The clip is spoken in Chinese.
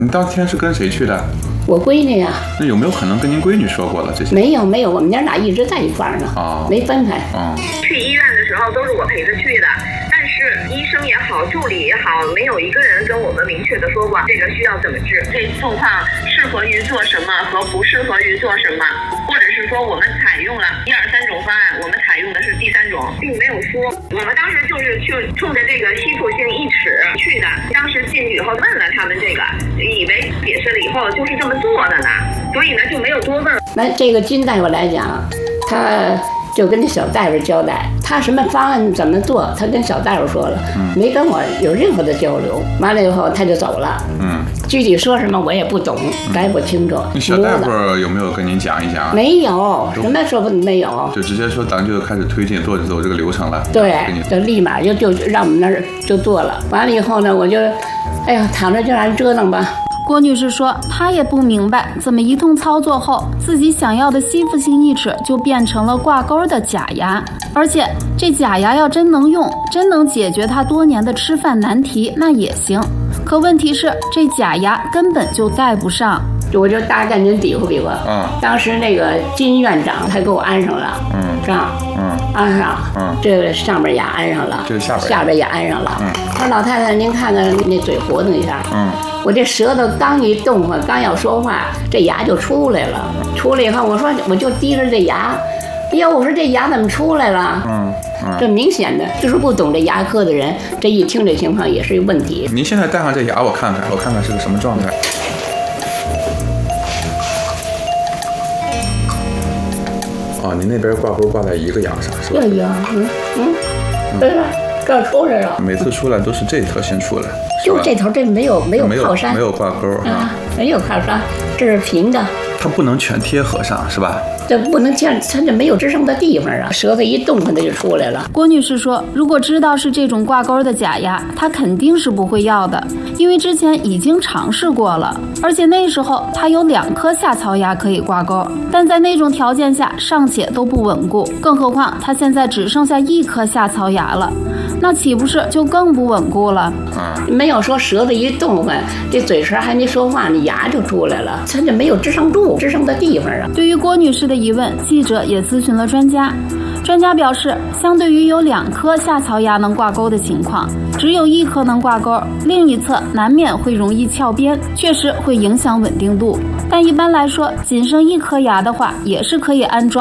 你当天是跟谁去的？ 我闺女呀。 那有没有可能跟您闺女说过了这些？ 没有，我们娘俩一直在一块儿呢，没分开。 去医院的时候都是我陪着去的，但是医生也好，助理也好，没有一个人跟我们明确的说过这个需要怎么治，这状况适合于做什么和不适合于做什么，或者是说我们采用了1、2、3种方案，我们采用的是第3种，并没有说我们当时就是去冲着这个吸附性一尺去的。当时进去以后问了他们这个，以为解释了以后就是这么做的呢，所以呢就没有多问。 那这个金大夫来讲，他就跟那小大夫交代，他什么方案怎么做，他跟小大夫说了，没跟我有任何的交流。完了以后他就走了。具体说什么我也不懂，咱也不清楚。 那小大夫有没有跟您讲一讲？ 没有，什么说没有， 就直接说咱就开始推进走这个流程了。 对，就立马就让我们那儿就做了。完了以后呢，我就，哎呀，躺着就让人折腾吧。 郭女士说，她也不明白，怎么一通操作后，自己想要的吸附性义齿就变成了挂钩的假牙，而且这假牙要真能用，真能解决她多年的吃饭难题，那也行。可问题是，这假牙根本就戴不上。 我就大概您比划比划。当时那个金院长他给我安上了。安上。这个上边牙安上了， 这个下边也安上了。他说老太太，您看看那嘴活动一下。我这舌头刚一动啊，刚要说话，这牙就出来了。出来以后，我说我就提着这牙，哎呀，我说这牙怎么出来了？这明显的就是不懂这牙科的人，这一听这情况也是有问题。 您现在戴上这牙，我看看是个什么状态。您那边挂钩挂在一个牙上是吧？ 对呀，对了，这出来了。 每次出来都是这头先出来， 就这头这没有靠山， 没有挂钩没有靠山，这是平的。 它不能全贴合上是吧？ 这不能这样，它就没有支撑的地方啊，舌头一动它就出来了。 郭女士说，如果知道是这种挂钩的假牙，她肯定是不会要的，因为之前已经尝试过了，而且那时候她有2颗下槽牙可以挂钩，但在那种条件下尚且都不稳固，更何况她现在只剩下1颗下槽牙了，那岂不是就更不稳固了？ 没有说舌头一动换，这嘴唇还没说话，你牙就出来了，它就没有支撑的地方啊。 对于郭女士的疑问，记者也咨询了专家。专家表示，相对于有2颗下槽牙能挂钩的情况，只有1颗能挂钩，另一侧难免会容易翘边，确实会影响稳定度。但一般来说，仅剩1颗牙的话，也是可以安装